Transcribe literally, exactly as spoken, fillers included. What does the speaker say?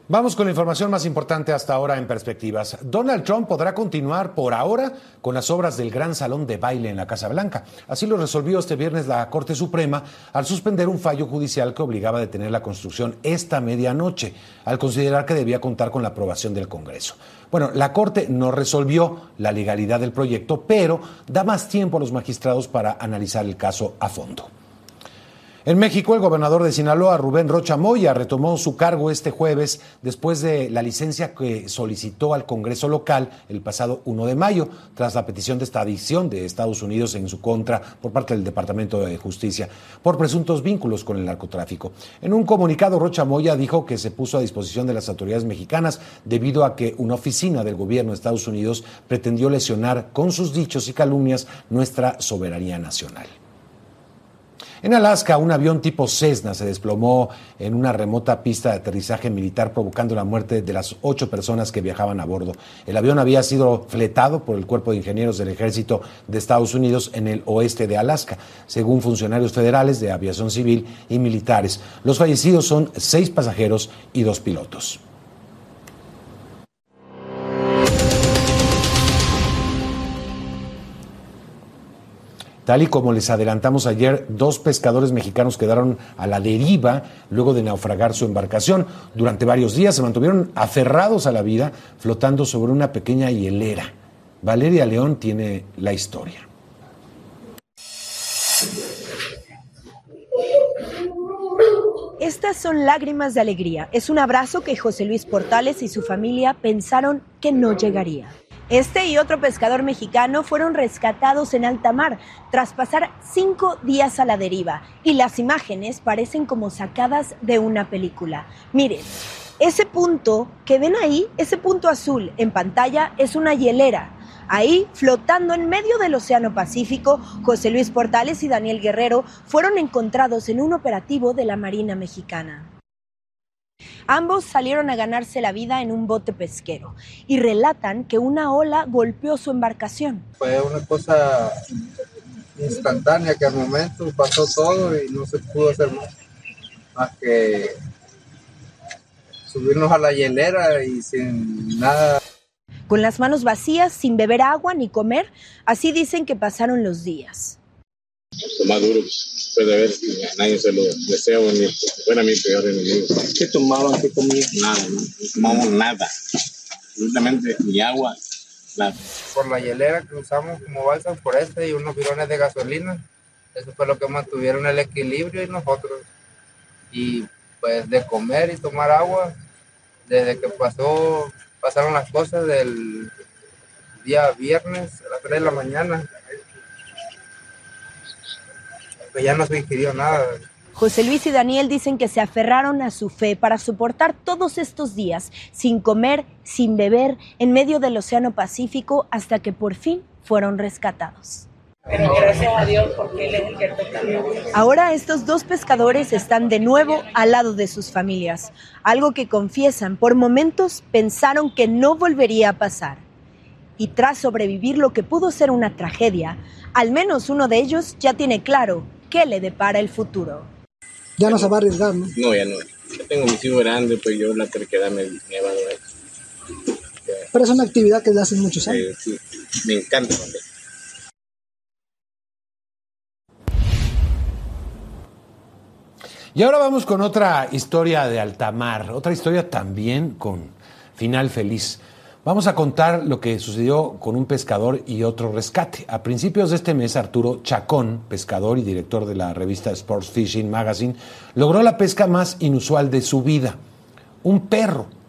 Vamos con la información más importante hasta ahora en Perspectivas. Donald Trump podrá continuar por ahora con las obras del Gran Salón de Baile en la Casa Blanca. Así lo resolvió este viernes la Corte Suprema al suspender un fallo judicial que obligaba a detener la construcción esta medianoche, al considerar que debía contar con la aprobación del Congreso. Bueno, la Corte no resolvió la legalidad del proyecto, pero da más tiempo a los magistrados para analizar el caso a fondo. En México, el gobernador de Sinaloa, Rubén Rocha Moya, retomó su cargo este jueves después de la licencia que solicitó al Congreso local el pasado primero de mayo, tras la petición de extradición de Estados Unidos en su contra por parte del Departamento de Justicia por presuntos vínculos con el narcotráfico. En un comunicado, Rocha Moya dijo que se puso a disposición de las autoridades mexicanas debido a que una oficina del gobierno de Estados Unidos pretendió lesionar con sus dichos y calumnias nuestra soberanía nacional. En Alaska, un avión tipo Cessna se desplomó en una remota pista de aterrizaje militar, provocando la muerte de las ocho personas que viajaban a bordo. El avión había sido fletado por el Cuerpo de Ingenieros del Ejército de Estados Unidos en el oeste de Alaska, según funcionarios federales de aviación civil y militares. Los fallecidos son seis pasajeros y dos pilotos. Tal y como les adelantamos ayer, dos pescadores mexicanos quedaron a la deriva luego de naufragar su embarcación. Durante varios días se mantuvieron aferrados a la vida, flotando sobre una pequeña hielera. Valeria León tiene la historia. Estas son lágrimas de alegría. Es un abrazo que José Luis Portales y su familia pensaron que no llegaría. Este y otro pescador mexicano fueron rescatados en alta mar tras pasar cinco días a la deriva, y las imágenes parecen como sacadas de una película. Miren, ese punto que ven ahí, ese punto azul en pantalla, es una hielera. Ahí, flotando en medio del Océano Pacífico, José Luis Portales y Daniel Guerrero fueron encontrados en un operativo de la Marina Mexicana. Ambos salieron a ganarse la vida en un bote pesquero y relatan que una ola golpeó su embarcación. Fue una cosa instantánea que al momento pasó todo y no se pudo hacer más, más que subirnos a la hielera y sin nada. Con las manos vacías, sin beber agua ni comer, así dicen que pasaron los días. Lo más duro puede haber, a nadie se lo deseo, ni fuera mi peor enemigo. ¿Qué tomaban? ¿Qué comían? Nada, no, no tomamos nada, absolutamente ni agua, nada. Por la hielera que usamos como balsa por este y unos bidones de gasolina, eso fue lo que mantuvieron el equilibrio y nosotros. Y pues de comer y tomar agua, desde que pasó, pasaron las cosas del día viernes a las tres de la mañana, que ya no se ingirió nada. José Luis y Daniel dicen que se aferraron a su fe para soportar todos estos días, sin comer, sin beber, en medio del Océano Pacífico, hasta que por fin fueron rescatados. Pero gracias a Dios, porque Él es el que toca. Ahora estos dos pescadores están de nuevo al lado de sus familias, algo que confiesan, por momentos pensaron que no volvería a pasar. Y tras sobrevivir lo que pudo ser una tragedia, al menos uno de ellos ya tiene claro qué le depara el futuro. Ya no se va a arriesgar, ¿no? No, ya no. Yo tengo mis hijos grandes, pues yo la terquedad me, me va a doler. Pero es una actividad que le hacen muchos años. Sí, sí, me encanta también. Y ahora vamos con otra historia de alta mar, otra historia también con final feliz. Vamos a contar lo que sucedió con un pescador y otro rescate. A principios de este mes, Arturo Chacón, pescador y director de la revista Sports Fishing Magazine, logró la pesca más inusual de su vida. Un perro